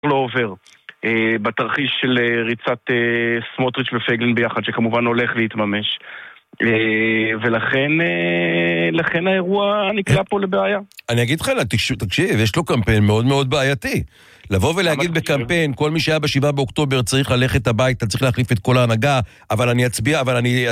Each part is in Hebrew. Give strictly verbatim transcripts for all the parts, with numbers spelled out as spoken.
לא עובר. בתרחיש של ריצת סמוטריץ' ופייגלין ביחד, שכמובן הולך להתממש. ולכן לכן האירוע נקלע פה לבעיה. אני אגיד לך, תקשיב, יש לו קמפיין מאוד מאוד בעייתי. לבוא ולהגיד בקמפיין, כל מי שהיה בשבעה באוקטובר צריך ללכת הביתה, צריך להחליף את כל ההנהגה, אבל אני אצביע, אבל אני,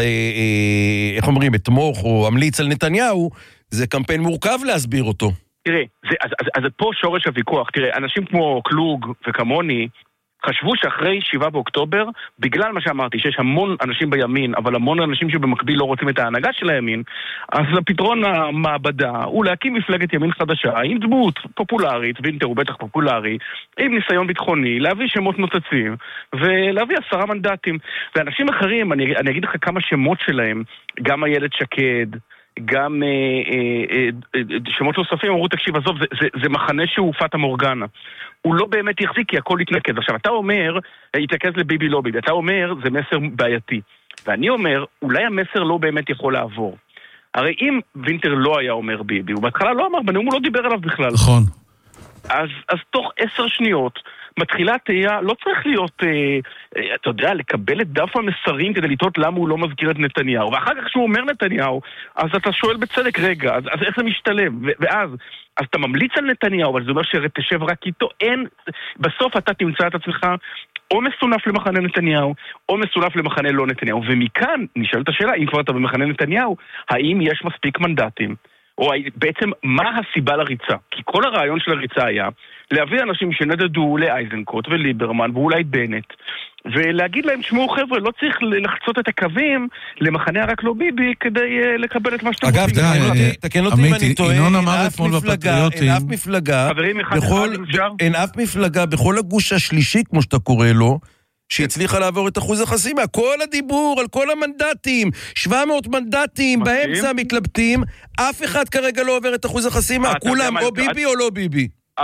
איך אומרים, אתמוך או אמליץ על נתניהו, זה קמפיין מורכב להסביר אותו. תראה, זה, אז, אז, אז פה שורש הוויכוח. תראה, אנשים כמו קלוג וכמוני, חשבו שאחרי שבעה באוקטובר, בגלל מה שאמרתי, שיש המון אנשים בימין, אבל המון אנשים שבמקביל לא רוצים את ההנהגה של הימין, אז הפתרון המעבדה הוא להקים מפלגת ימין חדשה, עם דמות פופולרית, וינטר הוא בטח פופולרי, עם ניסיון ביטחוני, להביא שמות נוצצים, ולהביא עשרה מנדטים. ואנשים אחרים, אני, אני אגיד לך כמה שמות שלהם, גם הילד שקד, גם אה, אה, אה, שמות נוספים אמרו, תקשיב, עזוב, זה, זה, זה מחנה שהוא פטה מורגנה. הוא לא באמת יחזיק, כי הכל יתנקז. עכשיו, אתה אומר, יתנקז לביבי לא ביבי. אתה אומר, זה מסר בעייתי. ואני אומר, אולי המסר לא באמת יכול לעבור. הרי אם וינטר לא היה אומר ביבי, הוא בהתחלה לא אמר, בנאום הוא לא דיבר עליו בכלל. נכון. אז, אז תוך עשר שניות, מתחילה תהיה, לא צריך להיות, אה, אה, אתה יודע, לקבל את דף המסרים כדי לטעות למה הוא לא מזכיר את נתניהו. ואחר כך כשהוא אומר נתניהו, אז אתה שואל בצדק, רגע, אז, אז איך זה משתלב? ו- ואז, אז אתה ממליץ על נתניהו, אבל זה אומר שתשב רק איתו, אין, בסוף אתה תמצא את עצמך, או מסונף למחנה נתניהו, או מסונף למחנה לא נתניהו. ומכאן נשאלת השאלה, אם כבר אתה במחנה נתניהו, האם יש מספיק מנדטים? או בעצם מה הסיבה לריצה? כי כל הרעיון של הריצה היה להביא אנשים שנדדו לאייזנקוט וליברמן ואולי בנט, ולהגיד להם, שמעו חבר'ה, לא צריך לחצות את הקווים למחנה רק לא ביבי כדי לקבל את מה שאתם רוצים. אגב, תקן אותי אם אני טועה, אין אף מפלגה, אין אף מפלגה בכל הגוש השלישי, כמו שאתה קורא לו, שהצליחה לעבור את אחוז החסימה. כל הדיבור על כל המנדטים, שבע מאות מנדטים, באמצע מתלבטים, אף אחד כרגע לא עובר את אחוז החסימה, כולם או ביבי או לא ביבי.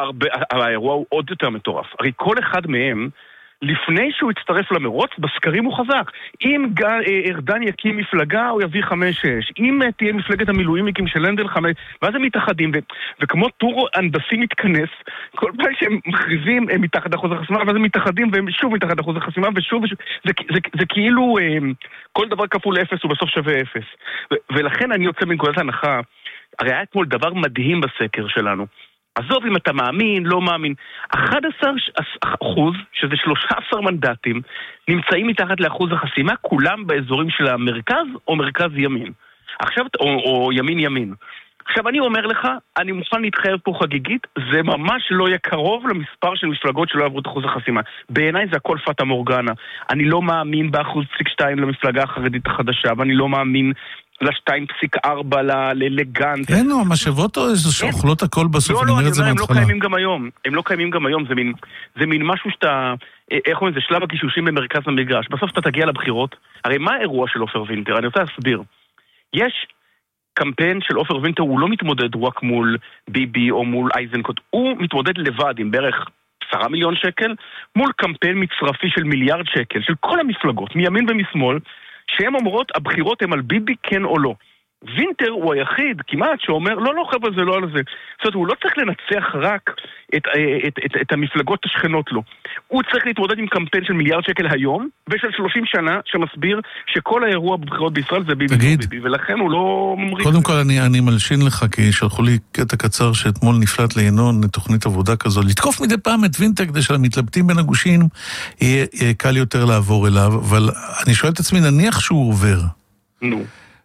האירוע הוא עוד יותר מטורף. הרי כל אחד מהם, לפני שהוא יצטרף למרוץ, בסקרים הוא חזק. אם ארדן יקים מפלגה, הוא יביא חמש שש. אם תהיה מפלגת המילואימניקים של הנדל חמש, ואז הם מתאחדים, ו- וכמו טור הנדסי מתכנס, כל פעם שהם מכריזים, הם מתחת אחוז החסימה, ואז הם מתאחדים, והם שוב מתחת אחוז החסימה, ושוב ושוב. זה, זה, זה, זה כאילו, כל דבר כפול אפס, הוא בסוף שווה אפס. ו- ולכן אני יוצא מנקודת הנחה, הרי היה אתמול דבר מדהים בסקר שלנו. עזוב אם אתה מאמין, לא מאמין. אחד עשר אחוז, שזה שלושה עשר מנדטים, נמצאים מתחת לאחוז החסימה, כולם באזורים של המרכז או מרכז ימין. עכשיו, או, או ימין ימין. עכשיו אני אומר לך, אני מוכן להתחייב פה חגיגית, זה ממש לא יהיה קרוב למספר של מפלגות שלא עברו את אחוז החסימה. בעיניי זה הכל פטה מורגנה. אני לא מאמין באחוז פסיק שתיים למפלגה החרדית החדשה, ואני לא מאמין ל-שתיים פסיק ארבע לגנץ. כן, או המשאבות או איזה שאוכלות הכל בסוף, לא, לא, אני אומר, הם לא קיימים גם היום. הם לא קיימים גם היום, זה מין, זה מין משהו שאתה, איך אומרים, זה שלב הגישושים במרכז המגרש. בסוף אתה תגיע לבחירות. הרי מה האירוע של עופר וינטר? אני רוצה להסביר. יש קמפיין של עופר וינטר, הוא לא מתמודד רק מול ביבי או מול אייזנקוט, הוא מתמודד לבד עם בערך עשרה מיליון שקל, מול קמפיין מצרפי של מיליארד שקל, של כל המפלגות, מימין ומשמאל, שהן אומרות, הבחירות הן על ביבי כן או לא. וינטר הוא היחיד, כמעט, שאומר, לא, לא, חבר'ה, זה לא על זה. זאת אומרת, הוא לא צריך לנצח רק את, את, את, את המפלגות השכנות לו. הוא צריך להתמודד עם קמפיין של מיליארד שקל היום, ושל שלושים שנה, שמסביר שכל האירוע בבחירות בישראל זה ביבי. תגיד, ביבי, ולכן הוא לא ממריץ. קודם כל, אני, אני מלשין לך, כי שלחו לי קטע קצר שאתמול נפלט לעינון תוכנית עבודה כזו, לתקוף מדי פעם את וינטר, כדי שלמתלבטים בין הגושים, יהיה, יהיה קל יותר לעבור אליו, אבל אני שואל את עצמי, נניח שהוא עובר. נו.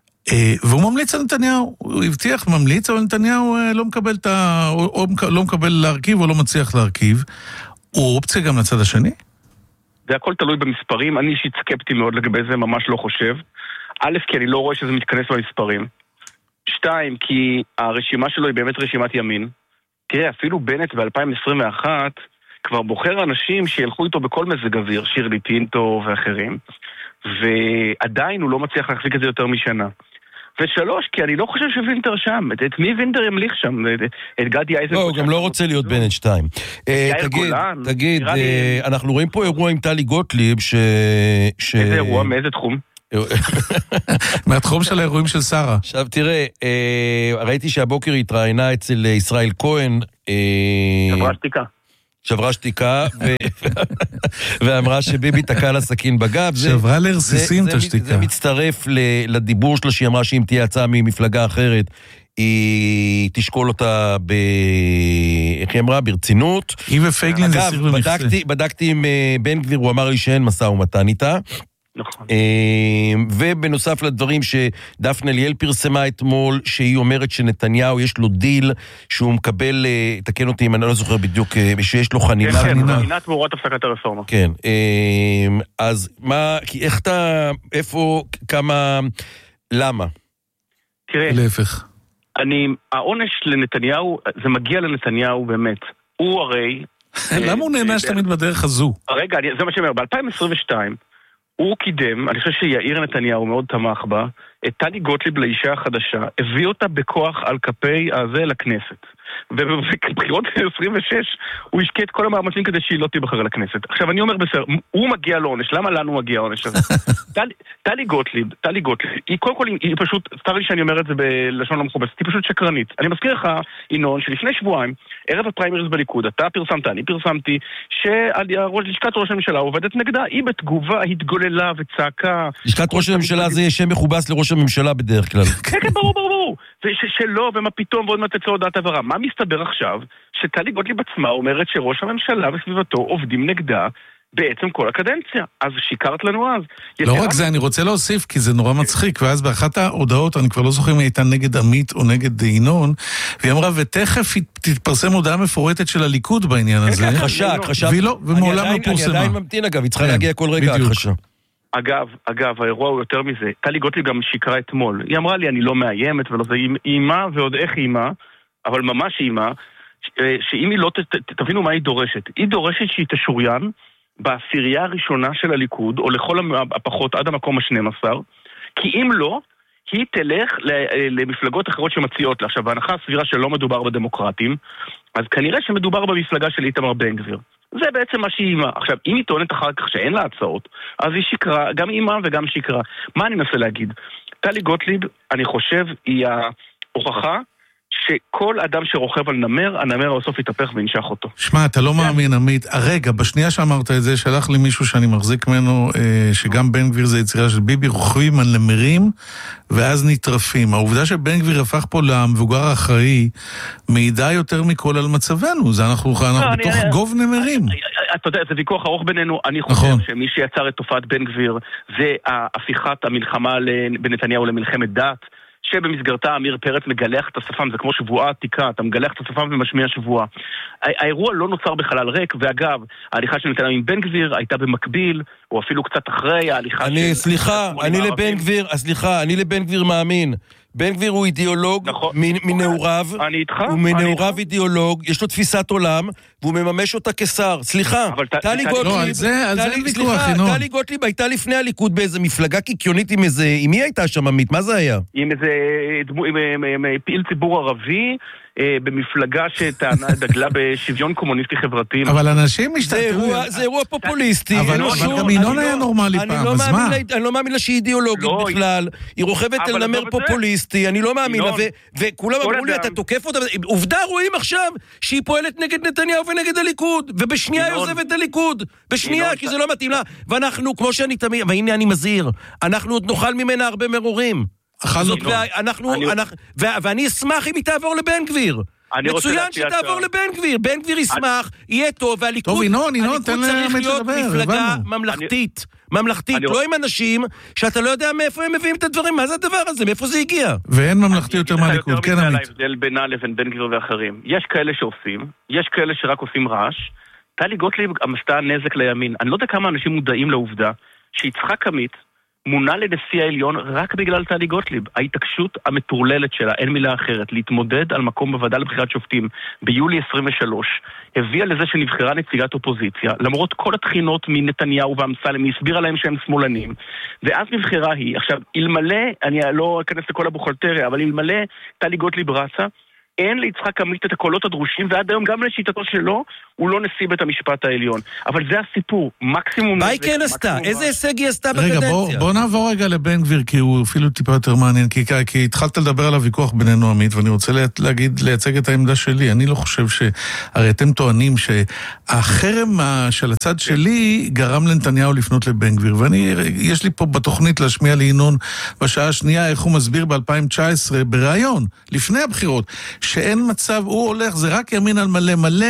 והוא ממליץ על נתניהו, הוא הבטיח ממליץ, אבל נתניהו לא מקבל את ה... או לא מקבל להרכיב או לא מצליח להרכיב. הוא אופציה גם לצד השני? זה הכל תלוי במספרים, אני אישית סקפטי מאוד לגבי זה, ממש לא חושב. א', כי אני לא רואה שזה מתכנס במספרים. שתיים, כי הרשימה שלו היא באמת רשימת ימין. תראה, אפילו בנט ב-אלפיים עשרים ואחת כבר בוחר אנשים שילכו איתו בכל מזג אוויר, שירלי פינטו ואחרים, ועדיין הוא לא מצליח להחזיק את זה יותר משנה. ושלוש, כי אני לא חושב שווינטר שם. את מי וינטר ימליך שם? את גדי אייזנקוט. לא, הוא גם לא רוצה להיות בנט שתיים. תגיד, תגיד, אנחנו רואים פה אירוע עם טלי גוטליב ש... איזה אירוע? מאיזה תחום? מהתחום של האירועים של שרה. עכשיו תראה, ראיתי שהבוקר התראיינה אצל ישראל כהן. עברה שתיקה. שברה שתיקה, ואמרה שביבי תקע לה סכין בגב. שברה לרסיסים את השתיקה. זה מצטרף לדיבור שלה, שהיא אמרה שאם תהיה הצעה ממפלגה אחרת, היא תשקול אותה ב... איך היא אמרה? ברצינות. היא ופייגלין זה סיר במכסה. בדקתי עם בן גביר, הוא אמר לי שאין משא ומתן איתה. נכון. ובנוסף לדברים שדפנה ליאל פרסמה אתמול, שהיא אומרת שנתניהו יש לו דיל שהוא מקבל, תקן אותי אם אני לא זוכר בדיוק, שיש לו חנינה. כן, כן, חנינה תמורת הפסקת הרפורמה. כן, אז מה, איך אתה, איפה, כמה, למה? תראה, להפך. אני, העונש לנתניהו, זה מגיע לנתניהו באמת. הוא הרי... למה הוא נענש תמיד בדרך הזו? רגע, זה מה שאומר, ב-אלפיים עשרים ושתיים הוא קידם, אני חושב שיאיר נתניהו מאוד תמך בה, את טלי גוטליב לאישה החדשה, הביא אותה בכוח על כפי הזה לכנסת. ובבחירות עשרים ושש הוא השקיע את כל המאמצים כדי שהיא לא תיבחר לכנסת. עכשיו אני אומר בסדר, הוא מגיע לעונש, למה לנו מגיע העונש הזה? טלי גוטליב, טלי גוטליב, היא קודם כל, היא פשוט, סתר לי שאני אומר את זה בלשון לא מכובסת, היא פשוט שקרנית. אני מזכיר לך, ינון, שלפני שבועיים, ערב הפריימריז בליכוד, אתה פרסמת, אני פרסמתי, שלשכת ראש הממשלה עובדת נגדה, היא בתגובה התגוללה וצעקה. לשכת ראש הממשלה זה שם מכובס לראש הממשלה בדרך כלל. כן, כן, ברור, ברור, ברור. ושלא, ומה פתאום, ועוד מעט תצא הודעת הבהרה. מה מסתבר עכשיו? שטלי גוטליב עצמה אומרת שראש הממשלה וסביבתו עובדים נגדה בעצם כל הקדנציה. אז שיקרת לנו אז. לא רק זה, אני רוצה להוסיף, כי זה נורא מצחיק, ואז באחת ההודעות, אני כבר לא זוכר אם היא הייתה נגד עמית או נגד ינון, והיא אמרה, ותכף תתפרסם הודעה מפורטת של הליכוד בעניין הזה. חשק, חשק. והיא לא, ומעולם לא פורסמה. אני עדיין ממתין אגב, היא צריכה להגיע כל רגע הכחשה. אגב, אגב, האירוע הוא יותר מזה. טלי גוטליב גם שיקרה אתמול. היא אמרה לי, אני לא מאיימת, ולא זה אימה, ועוד איך אימה, אבל ממש אימה, שאם היא לא, תבינו מה היא דורשת. היא דורשת שהיא תשוריין בעשירייה הראשונה של הליכוד, או לכל הפחות עד המקום ה-שנים עשר, כי אם לא, היא תלך למפלגות אחרות שמציעות לה. עכשיו, בהנחה הסבירה שלא מדובר בדמוקרטים, אז כנראה שמדובר במפלגה של איתמר בן גביר. זה בעצם מה שהיא אימה. עכשיו, אם היא טוענת אחר כך שאין לה הצעות, אז היא שקרה, גם אימה וגם שקרה. מה אני מנסה להגיד? טלי גוטליב, אני חושב, היא ההוכחה שכל אדם שרוכב על נמר, הנמר בסוף יתהפך וינשך אותו. שמע, אתה לא מאמין, עמית. הרגע, בשנייה שאמרת את זה, שלח לי מישהו שאני מחזיק ממנו, שגם בן גביר זה יצירה של ביבי, רוכבים על נמרים, ואז נטרפים. העובדה שבן גביר הפך פה למבוגר האחראי, מעידה יותר מכל על מצבנו. זה אנחנו בתוך גוב נמרים. אתה יודע, זה ויכוח ארוך בינינו. אני חושב שמי שיצר את תופעת בן גביר, זה הפיכת המלחמה בנתניהו למלחמת דת, שבמסגרתה אמיר פרץ מגלח את השפם, זה כמו שבועה עתיקה, אתה מגלח את השפם ומשמיע שבועה. האירוע לא נוצר בחלל ריק, ואגב, ההליכה של נתניהו עם בן גביר הייתה במקביל, או אפילו קצת אחרי ההליכה של... אני, סליחה, אני לבן גביר, סליחה, אני לבן גביר מאמין. בן גביר הוא אידיאולוג מנעוריו, הוא מנעוריו אידיאולוג, יש לו תפיסת עולם, והוא מממש אותה כשר. סליחה, טלי גוטליב הייתה לפני הליכוד באיזה מפלגה קיקיונית עם איזה, עם מי הייתה שם עמית? מה זה היה? עם איזה פעיל ציבור ערבי, במפלגה שטענה דגלה בשוויון קומוניסטי חברתי. אבל אנשים משתתפים... זה אירוע פופוליסטי. אבל גם ינון היה נורמלי פעם, אז מה? אני לא מאמין לה שהיא אידיאולוגית בכלל. היא רוכבת על נמר פופוליסטי, אני לא מאמין לה. וכולם אמרו לי, אתה תוקף אותה. עובדה רואים עכשיו שהיא פועלת נגד נתניהו ונגד הליכוד. ובשנייה היא עוזבת את הליכוד. בשנייה, כי זה לא מתאים לה. ואנחנו, כמו שאני תמיד, והנה אני מזהיר, אנחנו עוד נאכל ממנה הרבה מרורים. ואני אשמח אם היא תעבור לבן גביר. מצוין שתעבור לבן גביר. בן גביר ישמח, יהיה טוב, והליכוד צריך להיות מפלגה ממלכתית. ממלכתית, לא עם אנשים שאתה לא יודע מאיפה הם מביאים את הדברים. מה זה הדבר הזה? מאיפה זה הגיע? ואין ממלכתי יותר מהליכוד, כן עמית. ההבדל בינה לבין בן גביר ואחרים. יש כאלה שעושים, יש כאלה שרק עושים רעש. טלי גוטליב עשתה נזק לימין. אני לא יודע כמה אנשים מודעים לעובדה שיצחק עמית מונה לנשיא העליון רק בגלל טלי גוטליב. ההתעקשות המטורללת שלה, אין מילה אחרת, להתמודד על מקום בוועדה לבחירת שופטים ביולי עשרים ושלוש, הביאה לזה שנבחרה נציגת אופוזיציה, למרות כל התחינות מנתניהו ואמסלם, היא הסבירה להם שהם שמאלנים, ואז נבחרה היא. עכשיו, אלמלא, אני לא אכנס לכל הבוכלטריה, אבל אלמלא טלי גוטליב רצה, אין ליצחק עמית את הקולות הדרושים, ועד היום גם לשיטתו שלו, הוא לא נשיא בית המשפט העליון. אבל זה הסיפור, מקסימום... מה היא כן עשתה? איזה הישג היא עשתה בקדנציה? רגע, בוא, בוא נעבור רגע לבן גביר, כי הוא אפילו טיפה יותר מעניין, כי, כי התחלת לדבר על הוויכוח בינינו עמית, ואני רוצה להגיד, לייצג את העמדה שלי. אני לא חושב ש... הרי אתם טוענים שהחרם של הצד שלי גרם לנתניהו לפנות לבן גביר, ואני, יש לי פה בתוכנית להשמיע לינון בשעה השנייה, איך הוא מסביר ב-אלפיים תשע עשרה בראיון, לפני הבחירות, שאין מצב, הוא הולך, זה רק ימין על מלא מלא,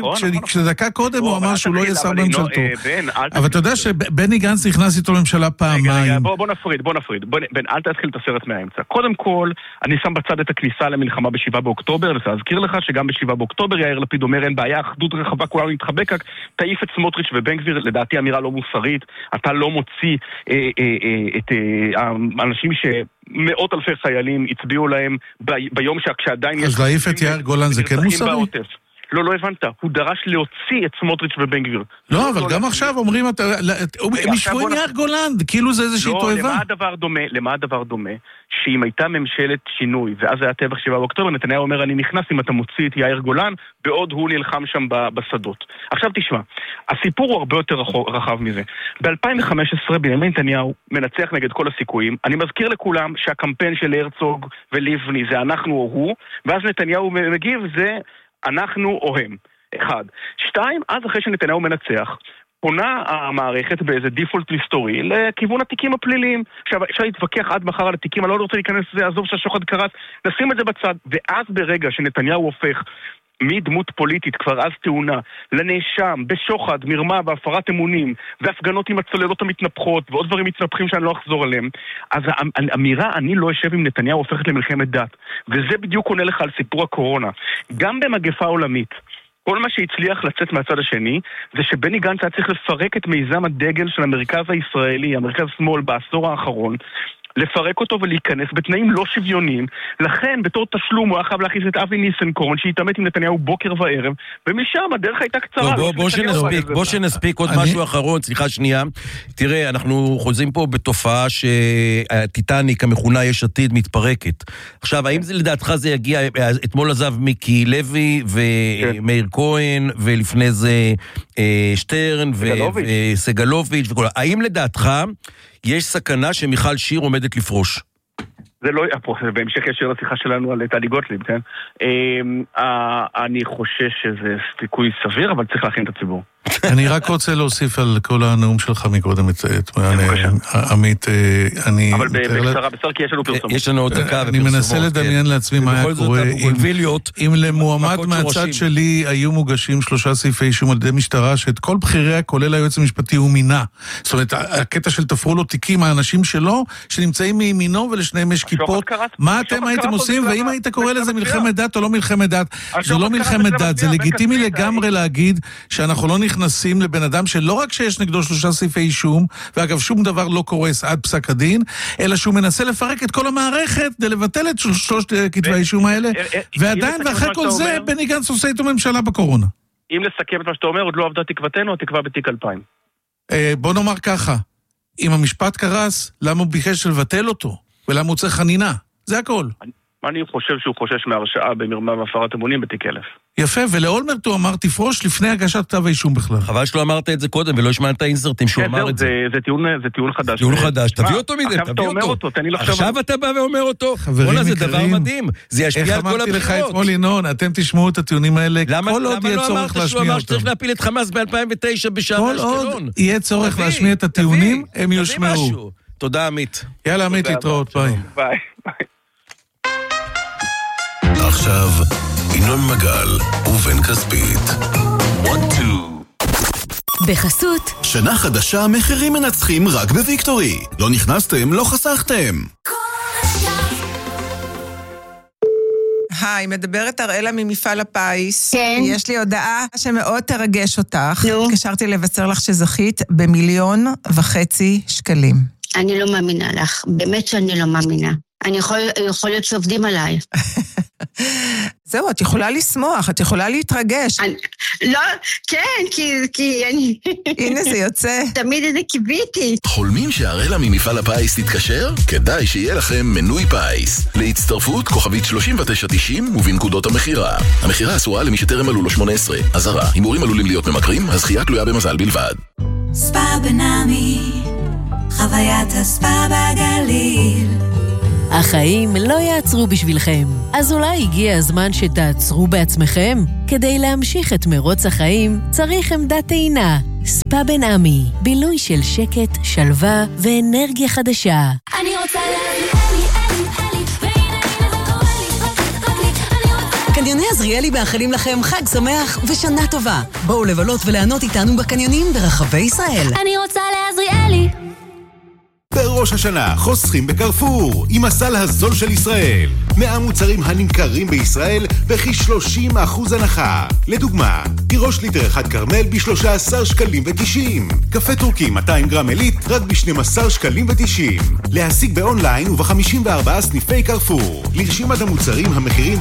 כשדקה קודם הוא אמר שהוא לא יהיה שר בממשלתו. אבל אתה יודע שבני גנץ נכנס איתו לממשלה פעמיים. בוא נפריד, בוא נפריד. בן, אל תתחיל את הסרט מהאמצע. קודם כל, אני שם בצד את הכניסה למלחמה בשבעה באוקטובר, להזכיר לך שגם בשבעה באוקטובר יאיר לפיד אומר, אין בעיה, אחדות רחבה, כולנו נתחבק, תעיף את סמוטריץ' ובן גביר, לדעתי אמירה לא מוסרית, אתה לא מוציא אה, אה, אה, את אה, האנשים שמאות אלפי חיילים הצביעו להם ב, ביום שעדיין... אז להעיף את יאיר גולן זה כן מוסרי? לא, לא הבנת. הוא דרש להוציא את סמוטריץ' ובן גביר. לא, אבל גם עכשיו אומרים, הם ישבו עם יאיר גולן, כאילו זה איזושהי תועבה. לא, למה הדבר דומה? למה הדבר דומה? שאם הייתה ממשלת שינוי, ואז היה טבח שבעה באוקטובר, נתניהו אומר, אני נכנס אם אתה מוציא את יאיר גולן, בעוד הוא נלחם שם בשדות. עכשיו תשמע, הסיפור הוא הרבה יותר רחב מזה. ב-אלפיים וחמש עשרה בנימין נתניהו מנצח נגד כל הסיכויים. אני מזכיר לכולם שהקמפיין של הרצוג ולבני זה אנחנו או הוא, ואז נתניהו מגיב זה אנחנו או הם. אחד. שתיים, אז אחרי שנתניהו מנצח, פונה המערכת באיזה דיפולט היסטורי לכיוון התיקים הפליליים. עכשיו, אפשר להתווכח עד מחר על התיקים, אני לא רוצה להיכנס לזה, עזוב שהשוחד קרס, נשים את זה בצד. ואז ברגע שנתניהו הופך מדמות פוליטית, כבר אז טעונה, לנאשם, בשוחד, מרמה והפרת אמונים, והפגנות עם הצוללות המתנפחות, ועוד דברים מתנפחים שאני לא אחזור עליהם, אז האמירה, אני לא אשב עם נתניהו, הופכת למלחמת דת. וזה בדיוק עונה לך על סיפור הקורונה. גם במגפה עולמית, כל מה שהצליח לצאת מהצד השני, זה שבני גנץ היה צריך לפרק את מיזם הדגל של המרכז הישראלי, המרכז שמאל בעשור האחרון, לפרק אותו ולהיכנס בתנאים לא שוויוניים. לכן, בתור תשלום, הוא היה חייב להכניס את אבי ניסנקורן, שהתאמת עם נתניהו בוקר וערב, ומשם הדרך הייתה קצרה. בוא, בוא שנספיק, בוא שנספיק עוד משהו אחרון, סליחה שנייה. תראה, אנחנו חוזרים פה בתופעה שהטיטניק, המכונה יש עתיד, מתפרקת. עכשיו, האם זה לדעתך זה יגיע, אתמול עזב מיקי לוי ומאיר כהן, ולפני זה שטרן וסגלוביץ' וכל... האם לדעתך יש סכנה שמיכל שיר עומדת לפרוש? זה לא, בהמשך ישיר לשיחה שלנו על טלי גוטליב, כן? אני חושש שזה סיכוי סביר, אבל צריך להכין את הציבור. אני רק רוצה להוסיף על כל הנאום שלך מקודם, עמית, אני... אבל בקצרה, בצר, כי יש לנו פרסומות. יש לנו עוד דקה. אני מנסה לדמיין לעצמי מה היה קורה אם למועמד מהצד שלי היו מוגשים שלושה סעיפי אישום על ידי משטרה, שאת כל בחיריה, כולל היועץ המשפטי, הוא מינה. זאת אומרת, הקטע של תפרו לו תיקים, האנשים שלו, שנמצאים מימינו ולשניהם יש כיפות, מה אתם הייתם עושים, ואם היית קורא לזה מלחמת דת או לא מלחמת דת, זה לא מלחמת דת, זה לגיטימי לגמרי להגיד שאנחנו לא נכנסים לבן אדם שלא רק שיש נגדו שלושה סעיפי אישום, ואגב שום דבר לא קורס עד פסק הדין, אלא שהוא מנסה לפרק את כל המערכת כדי לבטל את שלושת כתבי האישום האלה, ועדיין ואחרי כל זה בני גנץ עושה איתו ממשלה בקורונה. אם לסכם את מה שאתה אומר, עוד לא עבדה תקוותנו, התקווה בתיק אלפיים. בוא נאמר ככה, אם המשפט קרס, למה הוא ביקש לבטל אותו? ולמה הוא צריך חנינה? זה הכל. אני חושב שהוא חושש מהרשעה במרמה והפרת אמונים בתיק אלף. יפה, ולאולמרט הוא אמר תפרוש לפני הגשת כתב האישום בכלל. חבל שלא אמרת את זה קודם, ולא השמעת את האינסרטים שהוא אמר את זה. זה טיעון חדש. טיעון חדש, תביא אותו מזה, תביא אותו. עכשיו אתה בא ואומר אותו. חברים יקרים, זה דבר מדהים. זה ישפיע על כל הבחירות. איך אמרתי לך אתמול ינון, אתם תשמעו את הטיעונים האלה, כל עוד יהיה צורך להשמיע אותם. למה לא אמרת שהוא אמר שצריך להפיל את חמאס ב-אלפיים ותשע בשער אשקלון? כל עוד יהיה צורך להשמיע את הטיעונים, הם יושמעו. תודה עמית. יאללה עמית, להתראות, ביי. ביי. עכשיו, ינון מגל ובן כספית. בחסות שנה חדשה, מחירים מנצחים רק בוויקטורי. לא נכנסתם, לא חסכתם. היי, מדברת אראלה ממפעל הפיס. כן. יש לי הודעה שמאוד תרגש אותך. נו. התקשרתי לבשר לך שזכית במיליון וחצי שקלים. אני לא מאמינה לך, באמת שאני לא מאמינה. אני יכול, יכול להיות שעובדים עליי. זהו, את יכולה לשמוח, את יכולה להתרגש. לא, כן, כי אני... הנה זה יוצא. תמיד איזה קיביתי. חולמים שהרלה ממפעל הפיס תתקשר? כדאי שיהיה לכם מנוי פיס. להצטרפות כוכבית שלושים ותשע תשעים ובנקודות המחירה. המחירה אסורה למי שטרם מלאו לו שמונה עשרה. אזהרה, הימורים עלולים להיות ממכרים, הזכייה תלויה במזל בלבד. ספא בנעמי, חוויית הספא בגליל. החיים לא יעצרו בשבילכם, אז אולי הגיע הזמן שתעצרו בעצמכם? כדי להמשיך את מרוץ החיים צריך עמדת טעינה. ספא בנעמי, בילוי של שקט, שלווה ואנרגיה חדשה. אני רוצה להביא אלי, אלי, אלי, והנה הנה זה קורה לי, רק, רק לי, אני רוצה... קניוני עזריאלי מאחלים לכם חג שמח ושנה טובה. בואו לבלות ולענות איתנו בקניונים ברחבי ישראל. אני רוצה לעזריאלי. בראש השנה חוסכים בקרפור עם הסל הזול של ישראל. מאה מוצרים הנמכרים בישראל בכ-שלושים אחוז הנחה. לדוגמה, תירוש ליטר אחד קרמל ב-שלושה עשר שקלים ותשעים. קפה טורקי מאתיים גרם עילית רק ב-שנים עשר שקלים ותשעים. להשיג באונליין וב-חמישים וארבעה סניפי קרפור. לרשימת המוצרים המחירים